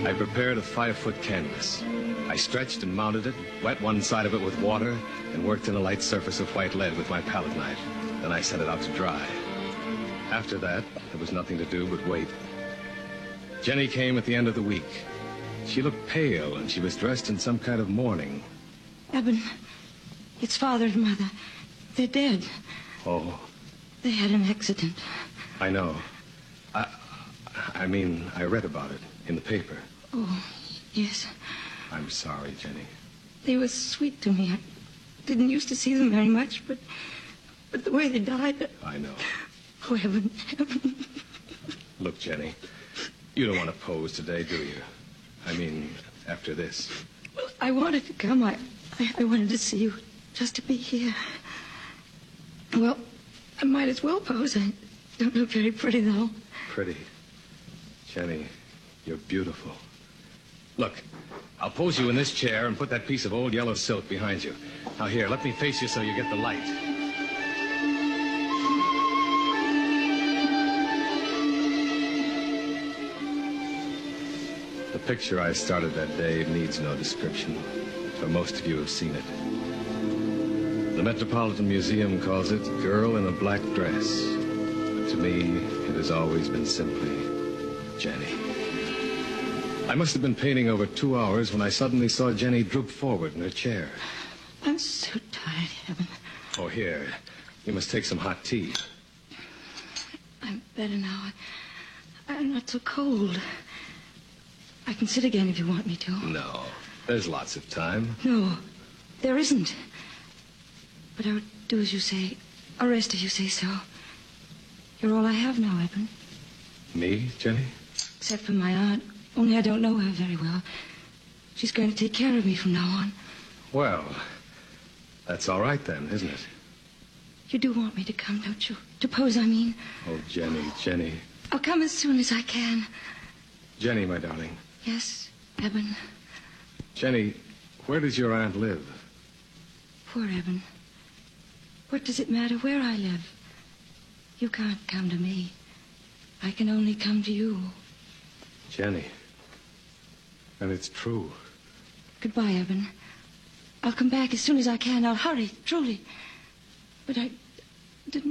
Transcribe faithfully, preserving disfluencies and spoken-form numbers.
I prepared a five-foot canvas. I stretched and mounted it, wet one side of it with water, and worked in a light surface of white lead with my palette knife. Then I set it out to dry. After that, there was nothing to do but wait. Jenny came at the end of the week. She looked pale, and she was dressed in some kind of mourning. Eben, it's Father and Mother. They're dead. Oh. They had an accident. I know. I, I mean, I read about it in the paper. Oh, yes. I'm sorry, Jenny. They were sweet to me. I didn't used to see them very much, but but the way they died... I know. Oh, heaven, heaven. Look, Jenny, you don't want to pose today, do you? I mean, after this. Well, I wanted to come. I, I, I wanted to see you, just to be here. Well, I might as well pose. I don't look very pretty, though. Pretty? Jenny, you're beautiful. Look, I'll pose you in this chair and put that piece of old yellow silk behind you. Now, here, let me face you so you get the light. The picture I started that day needs no description, for most of you have seen it. The Metropolitan Museum calls it Girl in a Black Dress. But to me, it has always been simply Jenny. I must have been painting over two hours when I suddenly saw Jenny droop forward in her chair. I'm so tired, Heaven. Oh, here. You must take some hot tea. I'm better now. I'm not so cold. I can sit again if you want me to. No. There's lots of time. No, there isn't. But I would do as you say. Or rest if you say so. You're all I have now, Eben. Me, Jenny? Except for my aunt. Only I don't know her very well. She's going to take care of me from now on. Well, that's all right then, isn't it? You do want me to come, don't you? To pose, I mean. Oh, Jenny, Jenny. I'll come as soon as I can. Jenny, my darling. Yes, Eben. Jenny, where does your aunt live? Poor Eben. What does it matter where I live? You can't come to me. I can only come to you. Jenny. And it's true. Goodbye, Eben. I'll come back as soon as I can. I'll hurry, truly. But I